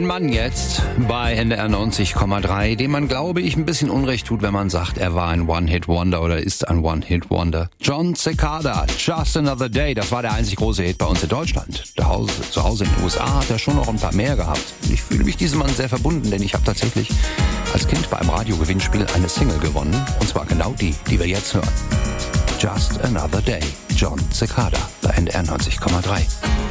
Ein Mann jetzt bei NDR 90,3, dem man, glaube ich, ein bisschen Unrecht tut, wenn man sagt, er war ein One-Hit-Wonder oder ist ein One-Hit-Wonder. Jon Secada, Just Another Day, das war der einzig große Hit bei uns in Deutschland. Zu Hause in den USA hat er schon noch ein paar mehr gehabt. Ich fühle mich diesem Mann sehr verbunden, denn ich habe tatsächlich als Kind bei einem Radiogewinnspiel eine Single gewonnen. Und zwar genau die wir jetzt hören. Just Another Day, Jon Secada bei NDR 90,3.